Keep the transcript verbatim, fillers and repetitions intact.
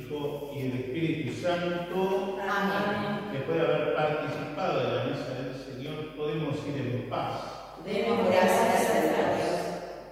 Hijo y del Espíritu Santo. Amén. Después de haber participado de la mesa del Señor, podemos ir en paz. Demos gracias al